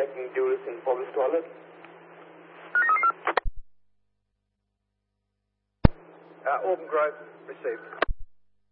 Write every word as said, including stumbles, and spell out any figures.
can do this in public toilet. Uh, Auburn Grove, received.